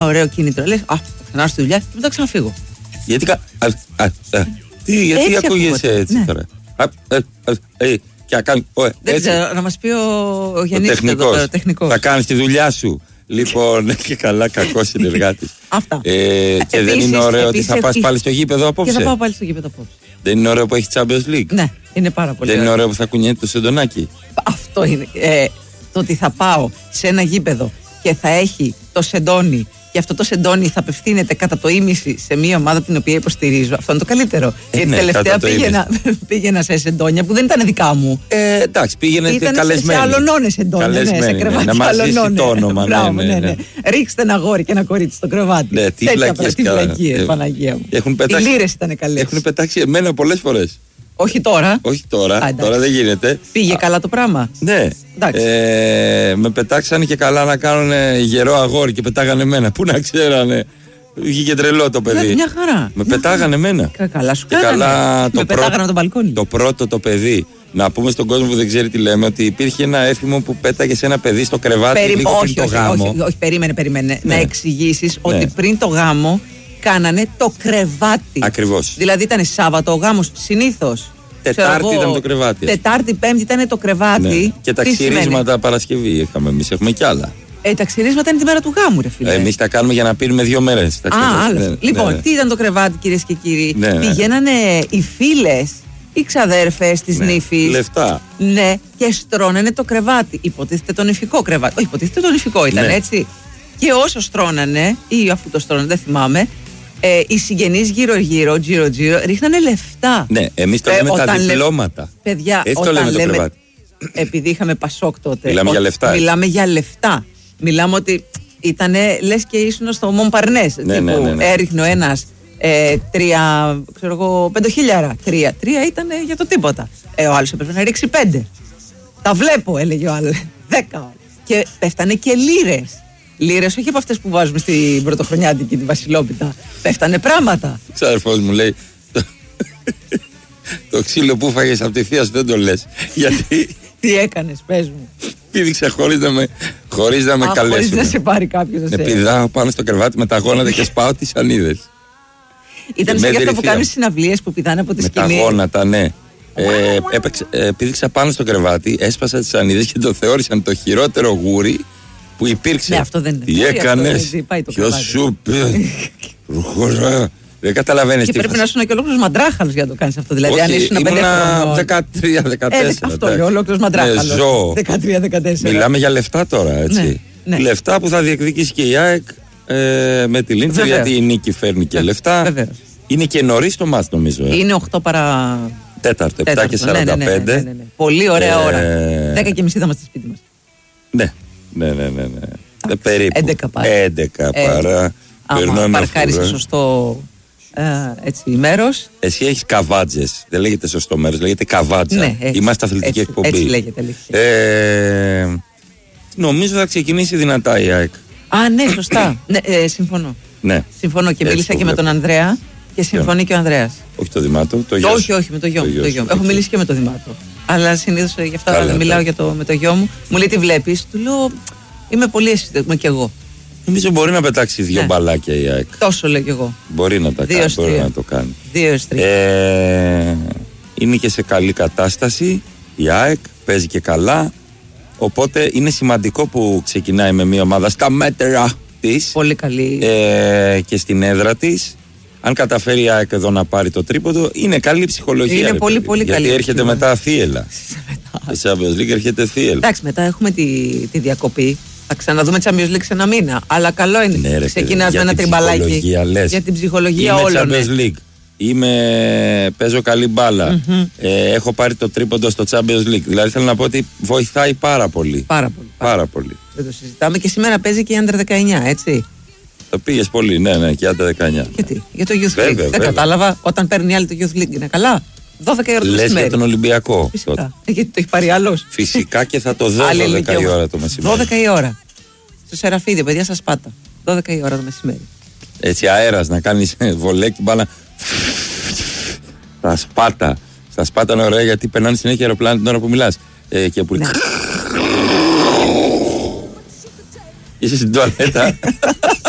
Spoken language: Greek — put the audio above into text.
ωραίο κίνητρο. Λες, θα ξανάρθω στη δουλειά και μετά ξαναφύγω. Γιατί ακούγεσαι έτσι τώρα. Δεν ξέρω, να μας πει ο Γιάννης ο τεχνικός. Θα κάνεις τη δουλειά σου. Λοιπόν, και καλά, κακός συνεργάτης. Αυτά. Και δεν είναι ωραίο ότι θα πας πάλι στο γήπεδο απόψε. Και θα πάω πάλι στο γήπεδο απόψε. Δεν είναι ωραίο που έχει Champions League. Ναι, είναι πάρα πολύ. Δεν είναι ωραίο που θα κουνιέται το σεντονάκι. Αυτό είναι. Το ότι θα πάω σε ένα γήπεδο και θα έχει το σεντόνι και αυτό το σεντόνι θα απευθύνεται κατά το ήμιση σε μια ομάδα την οποία υποστηρίζω. Αυτό είναι το καλύτερο. Γιατί τελευταία πήγαινα σε σεντόνια που δεν ήταν δικά μου. Εντάξει, πήγαινε καλεσμένη. Σε αλωνώνες σεντόνια. Σε κρεβάτι. Να μαζίσει το όνομα. Ναι. Ρίξτε ένα αγόρι και ένα κορίτσι στο κρεβάτι. Ναι, τι φλακίες, Παναγία μου. Οι λίρες ήταν καλές. Έχουν πετάξει εμένα πολλές φορές. Όχι τώρα. Όχι τώρα. Τώρα δεν γίνεται. Πήγε καλά το πράγμα. Ναι. Με πετάξανε και καλά να κάνουν γερό αγόρι και πετάγανε εμένα. Πού να ξέρανε. Βγήκε τρελό το παιδί. Μια χαρά. Με πετάγανε εμένα. Καλά σου κάνανε. Με πετάγανε από τον μπαλκόνι. Το πρώτο το παιδί. Να πούμε στον κόσμο που δεν ξέρει τι λέμε, ότι υπήρχε ένα έθιμο που πέταγε σε ένα παιδί στο κρεβάτι λίγο πριν το γάμο. Όχι, περίμενε. Να εξηγήσεις ότι πριν το γάμο κάνανε το κρεβάτι. Ακριβώς. Δηλαδή ήταν Σάββατο ο γάμος συνήθως. Τετάρτη ήταν το κρεβάτι. Τετάρτη, Πέμπτη ήταν το κρεβάτι. Ναι. Και τα ξυρίσματα Παρασκευή είχαμε εμείς, έχουμε κι άλλα. Τα ξυρίσματα είναι τη μέρα του γάμου, ρε φίλε. Εμείς τα κάνουμε για να πίνουμε 2 μέρες. Άλλο. Λοιπόν, τι ήταν το κρεβάτι, κυρίες και κύριοι. Πηγαίνανε οι φίλες, οι ξαδέρφες της νύφης. Λεφτά. Ναι, και στρώνανε το κρεβάτι. Υποτίθεται το νηφικό κρεβάτι. Όχι, υποτίθεται το νηφικό ήταν, έτσι. Και όσο στρώνανε, ή αφού το στρώνανε, δεν θυμάμαι, οι συγγενείς γύρω-γύρω ρίχνανε λεφτά. Ναι, εμείς το λέμε τα διπλώματα. Παιδιά, έτσι το λέμε το κρεβάτι. Επειδή είχαμε Πασόκ τότε. Μιλάμε για λεφτά. Μιλάμε για λεφτά. Μιλάμε ότι ήτανε, λες και ήσουν στο Μομπαρνές. Ναι. Έριχνε ο ένας 5.000. 3 ήταν για το τίποτα. Ο άλλος έπρεπε να ρίξει 5. Τα βλέπω, έλεγε ο άλλος. 10. Και πέφτανε και λίρες. Λίρες, όχι από αυτές που βάζουμε στην πρωτοχρονιάτικη, τη Βασιλόπιτα. Πέφτανε πράγματα. Ο ξάδερφός μου λέει, το ξύλο που φάγες από τη θεία σου δεν το λες. Γιατί... Τι έκανες, πες μου. Πήδηξε χωρίς να με καλέσουν. Χωρίς να σε πάρει κάποιος. Πηδάω πάνω στο κρεβάτι με τα γόνατα και σπάω τις σανίδες. Ήταν σαν αυτό που κάνουν συναυλίες που πηδάνε από τη σκηνή. Με τα γόνατα, ναι. Πήδηξα πάνω στο κρεβάτι, έσπασα τις σανίδες και το θεώρησαν το χειρότερο γούρι που υπήρξε. Ναι, αυτό δεν είναι. Τι έκανες, ποιος σου πει. Δεν καταλαβαίνεις τι. Και πρέπει να ήσουν και ολόκληρος μαντράχαλος για να το κάνεις αυτό. Δηλαδή, αν ήσουν 5 χρόνια. 13-14. Αυτό είναι ολόκληρος μαντράχαλος. 13-14. Μιλάμε για λεφτά τώρα, έτσι. Λεφτά που θα διεκδικήσει και η ΑΕΚ με τη Λίντσερ, γιατί η νίκη φέρνει και λεφτά. Βεβαίως. Είναι και νωρίς το μάτς, νομίζω. Είναι 8 παρά. Τέταρτο, 7 και 45. Ναι. Πολύ ωραία ώρα. 10 και μισή θα είμαστε σπίτι μας. Ναι. Περίπου. 11 παρά. Άμα παρκάρεις σε σωστό μέρος. Εσύ έχεις καβάτζες. Δεν λέγεται σωστό μέρος, λέγεται καβάτζα. Ναι, είμαστε αθλητική εκπομπή. Έτσι λέγεται. Νομίζω θα ξεκινήσει δυνατά η ΑΕΚ. Ναι, σωστά. Συμφωνώ. Ναι. Συμφωνώ και μίλησα και με τον Ανδρέα και συμφωνεί και ο Ανδρέας. Όχι το Δημάτο, το γιο. Όχι, με το γιο μου. Έχω μιλήσει και με το Δημάτο. Αλλά συνήθως γι' αυτό μιλάω με το γιο μου. Μου λέει τι βλέπεις. Του λέω είμαι πολύ αισθητική κι εγώ. Νομίζω μπορεί να πετάξει 2 μπαλάκια η ΑΕΚ. Τόσο λέω κι εγώ. Μπορεί να τα κάνει, μπορεί να το κάνει. 2-3. Είναι και σε καλή κατάσταση η ΑΕΚ, παίζει και καλά. Οπότε είναι σημαντικό που ξεκινάει με μια ομάδα στα μέτρα της. Πολύ καλή. Και στην έδρα της. Αν καταφέρει η ΑΕΚ εδώ να πάρει το τρίποντο, είναι καλή ψυχολογία. Είναι πολύ καλή. Γιατί έρχεται μετά θύελα. Σε Champions League έρχεται θύελα. Εντάξει, μετά έχουμε τη διακοπή. Θα ξαναδούμε Champions League σε ένα μήνα. Αλλά καλό είναι. Ναι, ξεκινάς με ένα τριμπαλάκι. Για την ψυχολογία όλων. Είμαι Champions League. Παίζω καλή μπάλα. Έχω πάρει το τρίποντο στο Champions League. Δηλαδή θέλω να πω ότι βοηθάει πάρα πολύ. Πάρα πολύ. Δεν το συζητάμε. Και σήμερα παίζει και η Under 19, έτσι. Το πήγες πολύ, ναι, και Under 19. Γιατί, για το Youth League. Δεν κατάλαβα. Όταν παίρνει άλλη το Youth League είναι καλά. 12 η ώρα το μεσημέρι. Λες για τον Ολυμπιακό. Φυσικά. Γιατί το έχει πάρει άλλος. Φυσικά και θα το δω 12 η ώρα το μεσημέρι. 12 η ώρα. Στο Σεραφίδιο, παιδιά, στα Σπάτα. 12 η ώρα το μεσημέρι. Έτσι αέρας να κάνεις βολέκι μπάλα. Στα Σπάτα είναι ωραία γιατί περνάνε συνέχεια αεροπλάνα την ώρα που μιλάς. Και που... Είσαι στην τουαλέτα.